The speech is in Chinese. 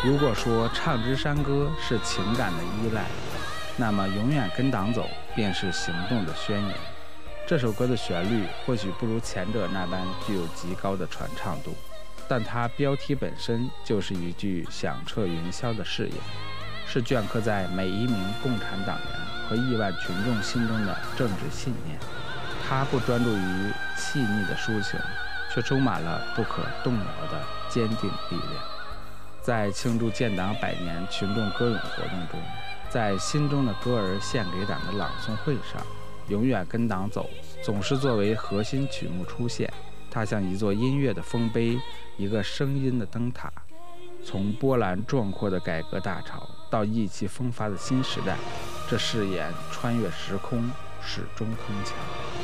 如果说唱支山歌是情感的依赖，那么永远跟党走便是行动的宣言。这首歌的旋律或许不如前者那般具有极高的传唱度，但它标题本身就是一句响彻云霄的誓言，是镌刻在每一名共产党员和亿万群众心中的政治信念。它不专注于细腻的抒情，却充满了不可动摇的坚定力量。在庆祝建党100年群众歌咏活动中，在心中的歌儿献给党的朗诵会上，永远跟党走总是作为核心曲目出现。它像一座音乐的丰碑，一个声音的灯塔，从波澜壮阔的改革大潮到意气风发的新时代，这誓言穿越时空，始终铿锵。